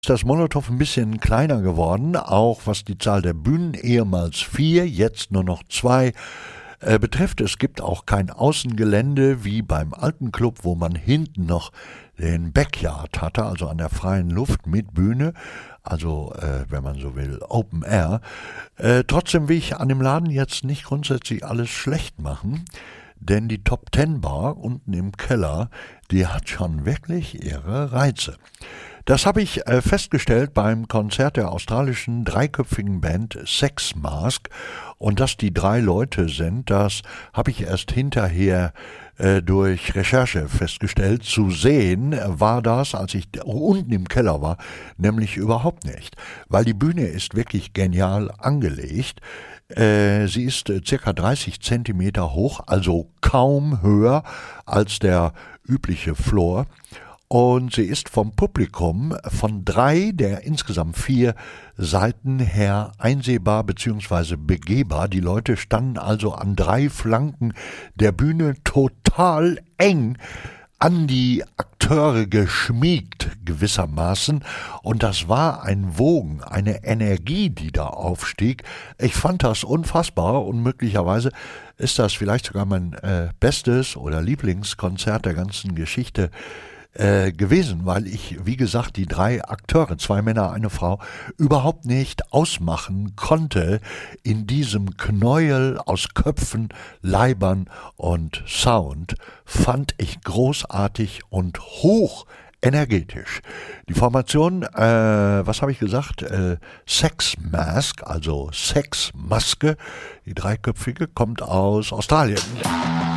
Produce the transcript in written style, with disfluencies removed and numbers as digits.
Das Molotow ein bisschen kleiner geworden, auch was die Zahl der Bühnen, ehemals 4, jetzt nur noch 2, betrifft. Es gibt auch kein Außengelände wie beim alten Club, wo man hinten noch den Backyard hatte, also an der freien Luft mit Bühne, also wenn man so will, Open Air. Trotzdem will ich an dem Laden jetzt nicht grundsätzlich alles schlecht machen, denn die Top Ten Bar unten im Keller, die hat schon wirklich ihre Reize. Das habe ich festgestellt beim Konzert der australischen dreiköpfigen Band Sex Mask. Und dass die 3 Leute sind, das habe ich erst hinterher durch Recherche festgestellt. Zu sehen war das, als ich unten im Keller war, nämlich überhaupt nicht. Weil die Bühne ist wirklich genial angelegt. Sie ist circa 30 Zentimeter hoch, also kaum höher als der übliche Floor. Und sie ist vom Publikum von 3 der insgesamt 4 Seiten her einsehbar bzw. begehbar. Die Leute standen also an 3 Flanken der Bühne total eng an die Akteure geschmiegt gewissermaßen. Und das war ein Wogen, eine Energie, die da aufstieg. Ich fand das unfassbar und möglicherweise ist das vielleicht sogar mein bestes oder Lieblingskonzert der ganzen Geschichte gewesen, weil ich, wie gesagt, die 3 Akteure, 2 Männer, eine Frau, überhaupt nicht ausmachen konnte in diesem Knäuel aus Köpfen, Leibern und Sound, fand ich großartig und hoch energetisch. Die Formation, was habe ich gesagt? Sex Mask, also Sexmaske, die dreiköpfige, kommt aus Australien.